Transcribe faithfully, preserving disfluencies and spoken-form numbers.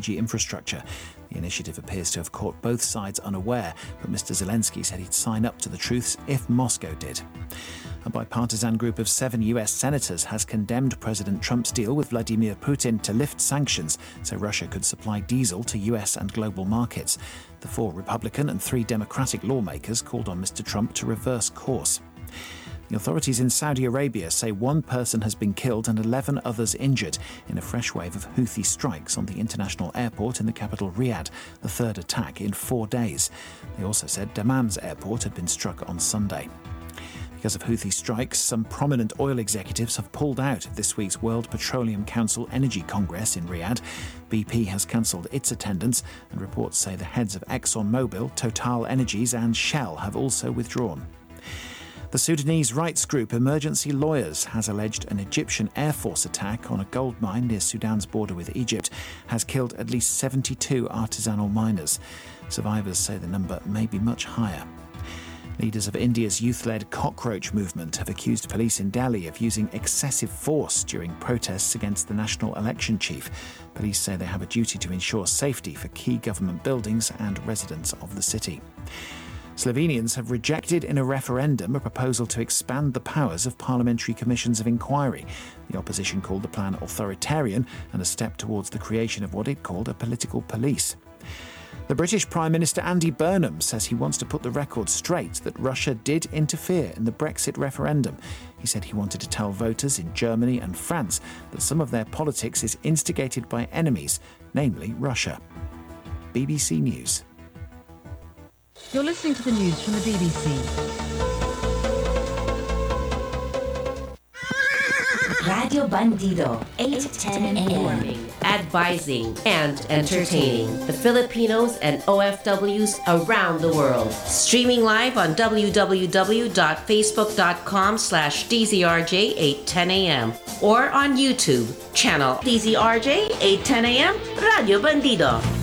energy infrastructure. The initiative appears to have caught both sides unaware, but Mister Zelensky said he'd sign up to the truths if Moscow did. A bipartisan group of seven U S senators has condemned President Trump's deal with Vladimir Putin to lift sanctions so Russia could supply diesel to U S and global markets. The four Republican and three Democratic lawmakers called on Mister Trump to reverse course. The authorities in Saudi Arabia say one person has been killed and eleven others injured in a fresh wave of Houthi strikes on the international airport in the capital Riyadh, the third attack in four days. They also said Dammam's airport had been struck on Sunday. Because of Houthi strikes, some prominent oil executives have pulled out of this week's World Petroleum Council Energy Congress in Riyadh. B P has cancelled its attendance, and reports say the heads of ExxonMobil, Total Energies and Shell have also withdrawn. The Sudanese rights group Emergency Lawyers has alleged an Egyptian Air Force attack on a gold mine near Sudan's border with Egypt has killed at least seventy-two artisanal miners. Survivors say the number may be much higher. Leaders of India's youth-led cockroach movement have accused police in Delhi of using excessive force during protests against the national election chief. Police say they have a duty to ensure safety for key government buildings and residents of the city. Slovenians have rejected in a referendum a proposal to expand the powers of parliamentary commissions of inquiry. The opposition called the plan authoritarian and a step towards the creation of what it called a political police. The British Prime Minister Andy Burnham says he wants to put the record straight that Russia did interfere in the Brexit referendum. He said he wanted to tell voters in Germany and France that some of their politics is instigated by enemies, namely Russia. B B C News. You're listening to the news from the B B C. Radio Bandido, eight ten a.m. Advising and entertaining the Filipinos and O F Ws around the world. Streaming live on w w w dot facebook dot com slash d z r j eight ten a.m. or on YouTube, channel D Z R J eight ten a.m. Radio Bandido.